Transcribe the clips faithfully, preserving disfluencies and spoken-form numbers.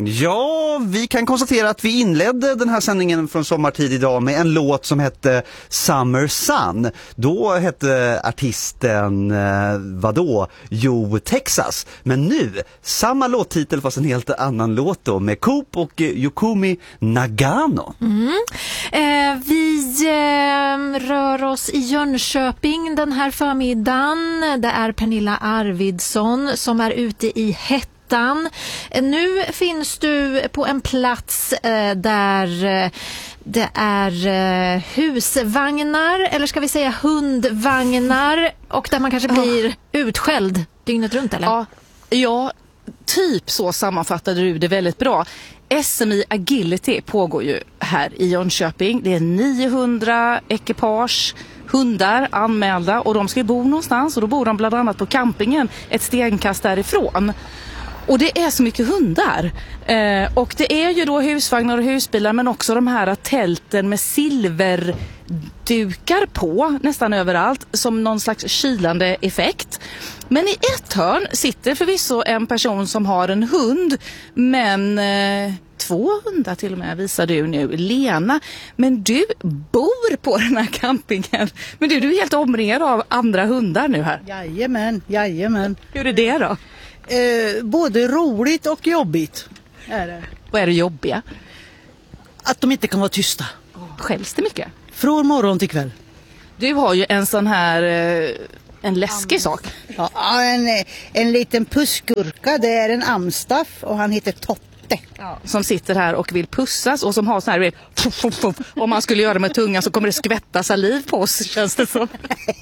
Ja, vi kan konstatera att vi inledde den här sändningen från sommartid idag med en låt som hette Summer Sun. Då hette artisten, eh, vadå? Jo, Texas. Men nu, samma låttitel fast en helt annan låt då, med Coop och eh, Yukumi Nagano. Mm. Eh, vi eh, rör oss i Jönköping den här förmiddagen. Det är Pernilla Arvidsson som är ute i Hett. Nu finns du på en plats eh, där eh, det är eh, husvagnar, eller ska vi säga hundvagnar, och där man kanske blir oh. utskälld dygnet runt, eller? Ja, ja, typ så sammanfattade du det väldigt bra. S M I Agility pågår ju här i Jönköping. Det är niohundra ekipage hundar anmälda och de ska ju bo någonstans, och då bor de bland annat på campingen ett stenkast därifrån. Och det är så mycket hundar. Eh, och det är ju då husvagnar och husbilar, men också de här tälten med silverdukar på nästan överallt som någon slags kylande effekt. Men i ett hörn sitter förvisso en person som har en hund, men eh, två hundar till och med visar du nu. Lena, men du bor på den här campingen. Men du, du är helt omringad av andra hundar nu här. Jajamän, jajamän. Hur är det då? Eh, både roligt och jobbigt är det. Vad är det jobbiga? Att de inte kan vara tysta. Skälls det mycket? Från morgon till kväll. Du har ju en sån här, eh, en läskig sak. Ja, en, en liten pussgurka, det är en amstaff och han heter Totte. Ja. Som sitter här och vill pussas och som har sån här, om man skulle göra det med tunga så kommer det skvätta saliv på oss, känns det som.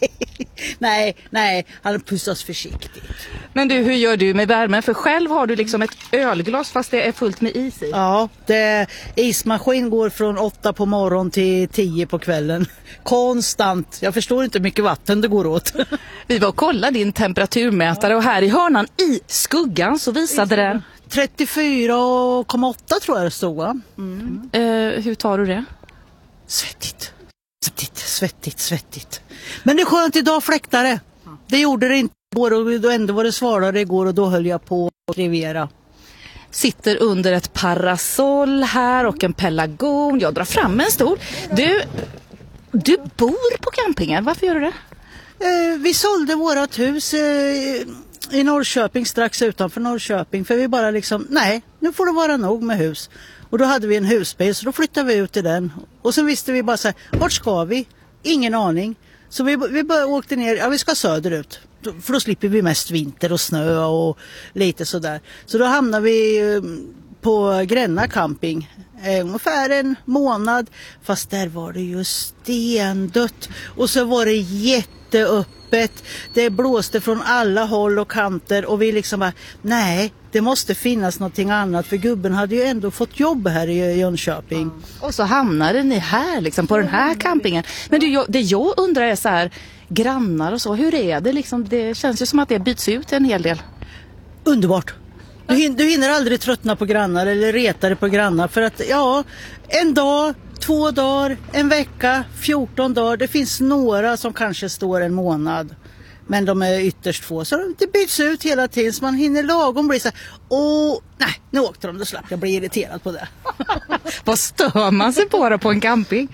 nej, nej, han pussas försiktigt. Men du, hur gör du med värmen? För själv har du liksom ett ölglas fast det är fullt med is i. Ja, det, ismaskin går från åtta på morgon till tio på kvällen. Konstant. Jag förstår inte hur mycket vatten det går åt. Vi var och kollade din temperaturmätare och här i hörnan i skuggan så visade den trettiofyra komma åtta tror jag det stod, va? Mm. Uh, hur tar du det? Svettigt. Svettigt, svettigt, svettigt. Men det är skönt idag fläktare. Det gjorde det inte igår och då ändå var det svalare igår och då höll jag på att rivera. Sitter under ett parasoll här och en pelargon. Jag drar fram en stol. Du, du bor på campingen. Varför gör du det? Uh, vi sålde vårat hus uh, i Norrköping, strax utanför Norrköping, för vi bara liksom, nej, nu får det vara nog med hus. Och då hade vi en husbil, så då flyttade vi ut i den. Och så visste vi bara så här, vart ska vi? Ingen aning. Så vi, vi bara åkte ner, ja vi ska söderut. För då slipper vi mest vinter och snö och lite sådär. Så då hamnade vi på Gränna camping. Ungefär en månad. Fast där var det ju stendött. Och så var det jätteöppet. Det blåste från alla håll och kanter. Och vi liksom bara, nej, det måste finnas någonting annat. För gubben hade ju ändå fått jobb här i Jönköping. Mm. Och så hamnade ni här liksom på den här campingen. Men det, det jag undrar är så här, grannar och så, hur är det liksom? Det känns ju som att det byts ut en hel del. Underbart. Du hinner, du hinner aldrig tröttna på grannar eller reta dig på grannar. För att ja, en dag, två dagar, en vecka, fjorton dagar. Det finns några som kanske står en månad. Men de är ytterst få. Så det byts ut hela tiden. Så man hinner lagom bli så här, åh, nej, nu åkte de, då slapp jag bli irriterad på det. Vad stör man sig på då på en camping?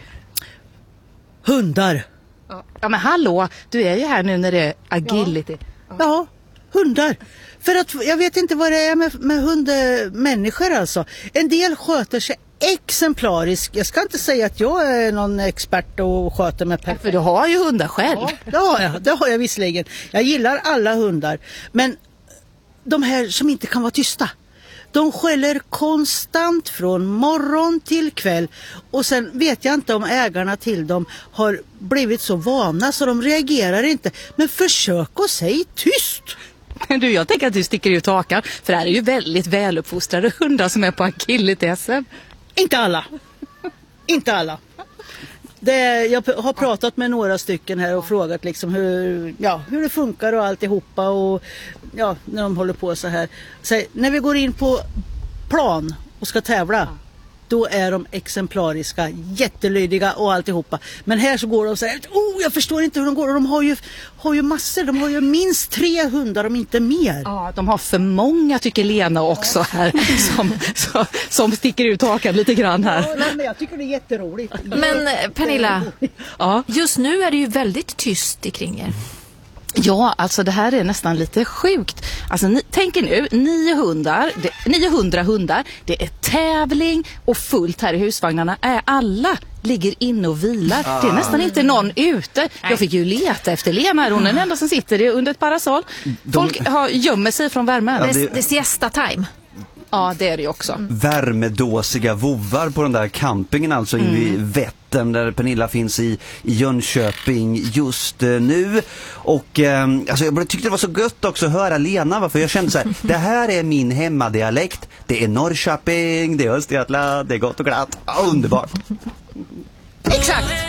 Hundar. Ja men hallå, du är ju här nu när det är agility. Ja, ja, hundar. För att jag vet inte vad det är med, med hundmänniskor alltså. En del sköter sig exemplariskt. Jag ska inte säga att jag är någon expert och sköter mig perfekt. För du har ju hundar själv. Ja, det har jag, det har jag visserligen. Jag gillar alla hundar. Men de här som inte kan vara tysta. De skäller konstant från morgon till kväll. Och sen vet jag inte om ägarna till dem har blivit så vana så de reagerar inte. Men försök att säga tyst. Men du, jag tänker att du sticker ut hakan. För det här är ju väldigt väluppfostrade hundar som är på agility-S M. Inte alla. Inte alla. Det, jag har pratat med några stycken här och frågat liksom hur, ja, hur det funkar och alltihopa. Och ja, när de håller på så här. Så när vi går in på plan och ska tävla, då är de exemplariska, jättelydiga och alltihopa. Men här så går de så här, oh jag förstår inte hur de går. Och de har ju, har ju massor, de har ju minst tre hundar om inte mer. Ja, de har för många tycker Lena också här som, som, som sticker ut hakan lite grann här. Ja, nej, men jag tycker det är jätteroligt. Men eh, Pernilla, Ja. just nu är det ju väldigt tyst kring er. Ja, alltså det här är nästan lite sjukt. Alltså ni, tänk er nu, nio hundar, det, niohundra hundar, det är tävling och fullt här i husvagnarna. Är alla ligger inne och vilar. Ah. Det är nästan inte någon ute. Jag fick ju leta efter Lena här. Hon är den enda som sitter under ett parasoll. Folk De... har, gömmer sig från värmen. Ja, det... det är siesta-time. Ja, det är det ju också. Mm. Värmedåsiga vovvar på den där campingen alltså mm. i Vättern där Pernilla finns i, i Jönköping just uh, nu. Och eh, alltså jag tyckte det var så gött också att höra Lena, va? För jag kände så här, det här är min hemmadialekt. Det är Norrköping, det är Östergötland, det är gott och glatt. Underbart. Exakt.